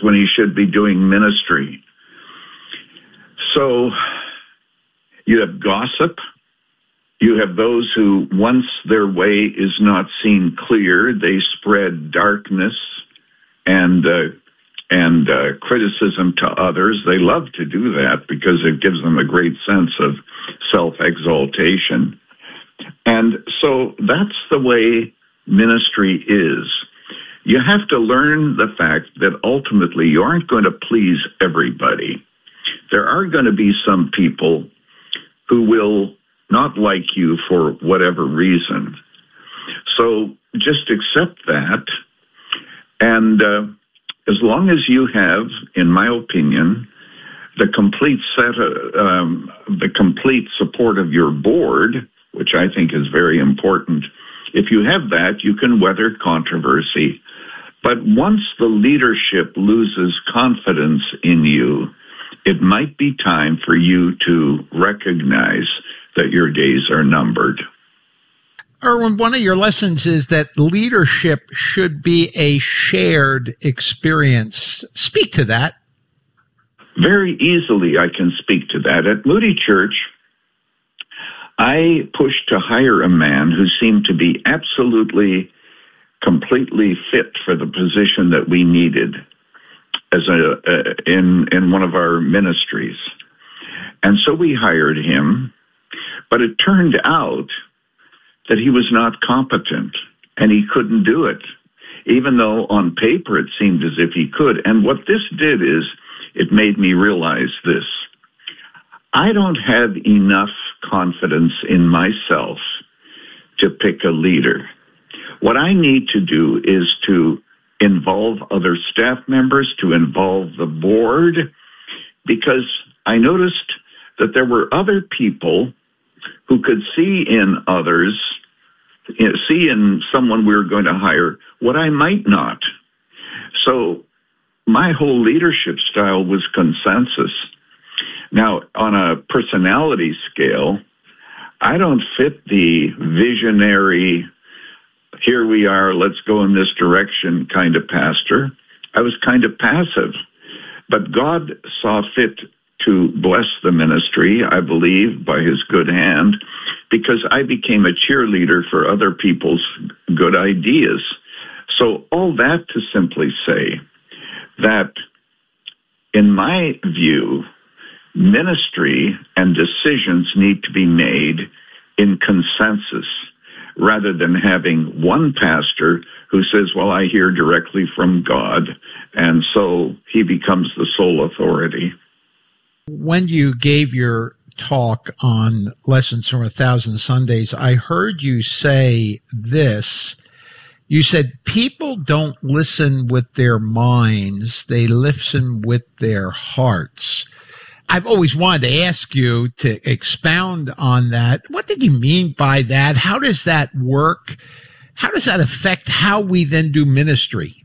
when he should be doing ministry. So you have gossip. You have those who, once their way is not seen clear, they spread darkness and criticism to others. They love to do that because it gives them a great sense of self-exaltation. And so that's the way ministry is. You have to learn the fact that ultimately you aren't going to please everybody. There are going to be some people who will not like you for whatever reason. So just accept that. And as long as you have, in my opinion, the complete the complete support of your board, which I think is very important, if you have that, you can weather controversy. But once the leadership loses confidence in you, it might be time for you to recognize that your days are numbered. Erwin, one of your lessons is that leadership should be a shared experience. Speak to that. Very easily I can speak to that. At Moody Church, I pushed to hire a man who seemed to be absolutely, completely fit for the position that we needed as in one of our ministries. And so we hired him, but it turned out that he was not competent and he couldn't do it, even though on paper it seemed as if he could. And what this did is it made me realize this. I don't have enough confidence in myself to pick a leader. What I need to do is to involve other staff members, to involve the board, because I noticed that there were other people who could see in others, see in someone we were going to hire what I might not. So my whole leadership style was consensus. Now, on a personality scale, I don't fit the visionary, here we are, let's go in this direction kind of pastor. I was kind of passive. But God saw fit to bless the ministry, I believe, by his good hand, because I became a cheerleader for other people's good ideas. So all that to simply say that, in my view, ministry and decisions need to be made in consensus rather than having one pastor who says, well, I hear directly from God, and so he becomes the sole authority. When you gave your talk on Lessons from 1,000 Sundays, I heard you say this. You said, people don't listen with their minds, they listen with their hearts. I've always wanted to ask you to expound on that. What did you mean by that? How does that work? How does that affect how we then do ministry?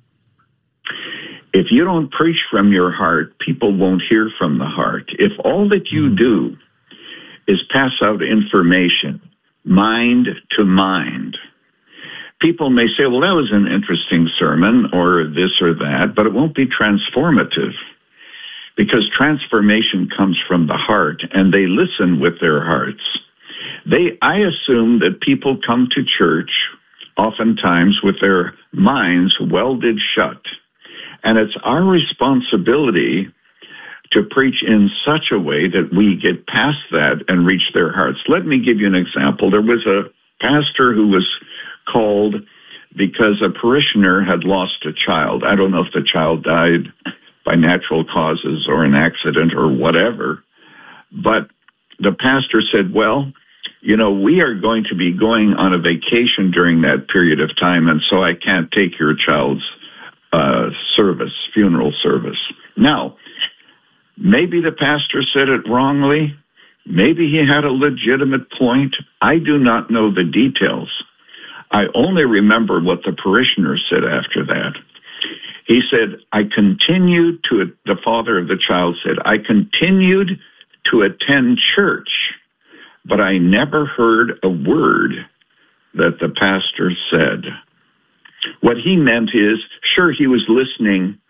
If you don't preach from your heart, people won't hear from the heart. If all that you do is pass out information, mind to mind, people may say, well, that was an interesting sermon or this or that, but it won't be transformative. Because transformation comes from the heart, and they listen with their hearts. I assume that people come to church oftentimes with their minds welded shut. And it's our responsibility to preach in such a way that we get past that and reach their hearts. Let me give you an example. There was a pastor who was called because a parishioner had lost a child. I don't know if the child died by natural causes or an accident or whatever. But the pastor said, well, you know, we are going to be going on a vacation during that period of time, and so I can't take your child's funeral service. Now, maybe the pastor said it wrongly. Maybe he had a legitimate point. I do not know the details. I only remember what the parishioner said after that. He said, the father of the child said, I continued to attend church, but I never heard a word that the pastor said. What he meant is, sure, he was listening